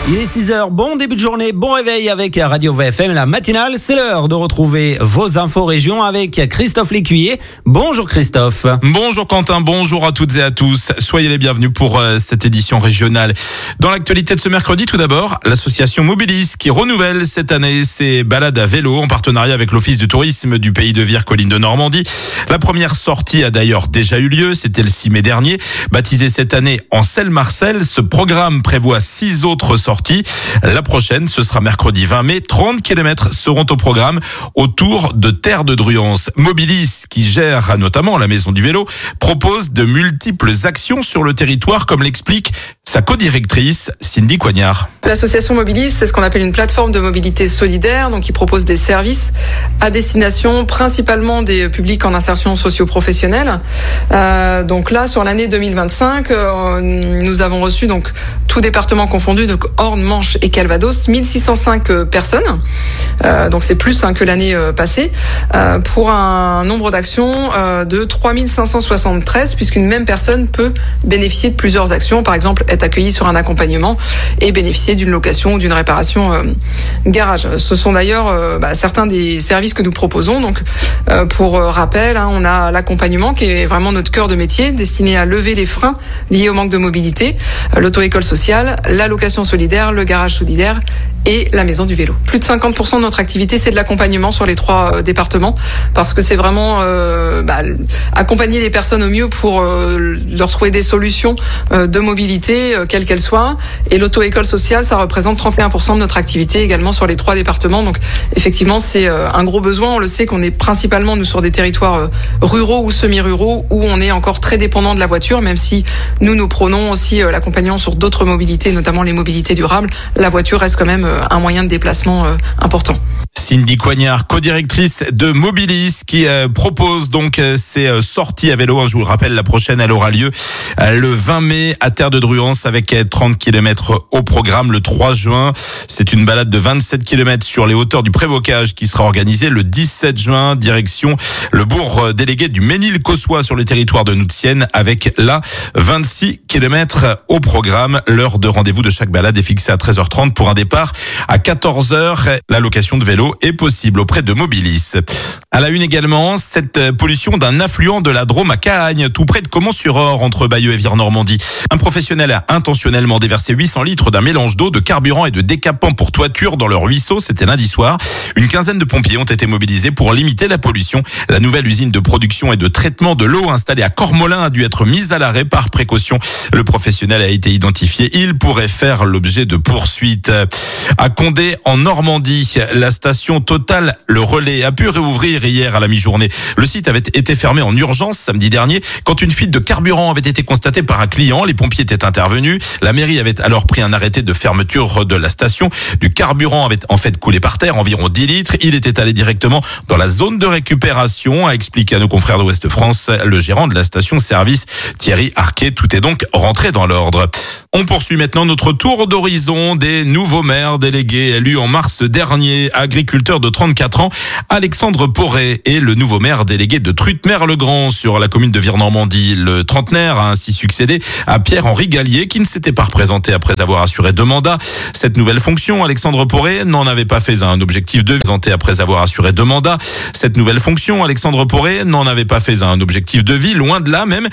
Il est 6h, bon début de journée, bon réveil avec Radio VFM, la matinale. C'est l'heure de retrouver vos infos régions avec Christophe Lécuyer. Bonjour Christophe. Bonjour Quentin, bonjour à toutes et à tous. Soyez les bienvenus pour cette édition régionale. Dans l'actualité de ce mercredi, tout d'abord, l'association Mobilis qui renouvelle cette année ses balades à vélo en partenariat avec l'Office du tourisme du pays de Vire, Collines de Normandie. La première sortie a d'ailleurs déjà eu lieu, c'était le 6 mai dernier. Baptisé cette année en Selle-Marcel, ce programme prévoit 6 autres sorties. La prochaine, ce sera mercredi 20 mai. 30 km seront au programme autour de Terre de Druance. Mobilis, qui gère notamment la Maison du Vélo, propose de multiples actions sur le territoire, comme l'explique sa codirectrice, Cindy Coignard. L'association Mobilis, c'est ce qu'on appelle une plateforme de mobilité solidaire, donc qui propose des services à destination principalement des publics en insertion socio-professionnelle. Donc là, sur l'année 2025, nous avons reçu, donc tout département confondu, donc Orne, Manche et Calvados, 1605 personnes. Donc c'est plus que l'année passée, pour un nombre d'actions de 3573, puisqu'une même personne peut bénéficier de plusieurs actions, par exemple être accueilli sur un accompagnement et bénéficier d'une location ou d'une réparation garage. Ce sont d'ailleurs certains des services que nous proposons. Donc, pour rappel, on a l'accompagnement qui est vraiment notre cœur de métier, destiné à lever les freins liés au manque de mobilité, l'auto-école sociale, la location solidaire, le garage solidaire et la maison du vélo. Plus de 50% de notre activité, c'est de l'accompagnement sur les 3 départements, parce que c'est vraiment accompagner les personnes au mieux pour leur trouver des solutions de mobilité, quelles qu'elles soient. Et l'auto-école sociale, ça représente 31% de notre activité également sur les 3 départements. Donc effectivement, c'est un gros besoin. On le sait qu'on est principalement, nous, sur des territoires ruraux ou semi-ruraux, où on est encore très dépendant de la voiture, même si nous prônons aussi l'accompagnement sur d'autres mobilités, notamment les mobilités durables. La voiture reste quand même un moyen de déplacement important. Cindy Coignard, codirectrice de Mobilis, qui propose donc ces sorties à vélo. Je vous le rappelle, la prochaine, elle aura lieu le 20 mai à Terre de Druance avec 30 km au programme le 3 juin. C'est une balade de 27 km sur les hauteurs du Prévocage qui sera organisée le 17 juin, direction le bourg délégué du Ménil-Cossois sur le territoire de Noutienne, avec là 26 km au programme. L'heure de rendez-vous de chaque balade est fixée à 13h30 pour un départ à 14h. La location de vélo est possible auprès de Mobilis. À la une également, cette pollution d'un affluent de la Drôme à Cahagnes, tout près de Caumont-sur-Orge, entre Bayeux et Vire-Normandie. Un professionnel a intentionnellement déversé 800 litres d'un mélange d'eau, de carburant et de décapant pour toiture dans le ruisseau. C'était lundi soir. Une quinzaine de pompiers ont été mobilisés pour limiter la pollution. La nouvelle usine de production et de traitement de l'eau installée à Cormolin a dû être mise à l'arrêt par précaution. Le professionnel a été identifié. Il pourrait faire l'objet de poursuites. À Condé, en Normandie, la station Total Le Relais a pu réouvrir hier à la mi-journée. Le site avait été fermé en urgence samedi dernier quand une fuite de carburant avait été constatée par un client. Les pompiers étaient intervenus. La mairie avait alors pris un arrêté de fermeture de la station. Du carburant avait en fait coulé par terre, environ 10 litres. Il était allé directement dans la zone de récupération, a expliqué à nos confrères d'Ouest France le gérant de la station-service, Thierry Arquet. Tout est donc rentré dans l'ordre. On poursuit maintenant notre tour d'horizon des nouveaux maires délégués élus en mars dernier. Agriculteur de 34 ans, Alexandre Poré est le nouveau maire délégué de Trutmer-le-Grand sur la commune de Vire-Normandie. Le trentenaire a ainsi succédé à Pierre-Henri Gallier qui ne s'était pas représenté après avoir assuré 2 mandats. Cette nouvelle fonction, Alexandre Poré n'en avait pas fait un objectif de vie. Après avoir assuré 2 mandats, cette nouvelle fonction, Alexandre Poré n'en avait pas fait un objectif de vie, loin de là même.